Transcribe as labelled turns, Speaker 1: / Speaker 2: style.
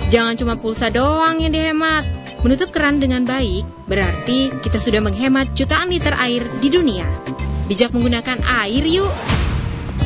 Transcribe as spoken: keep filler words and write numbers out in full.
Speaker 1: Jangan cuma pulsa doang yang dihemat. Menutup keran dengan baik berarti kita sudah menghemat jutaan liter air di dunia. Bijak menggunakan air yuk.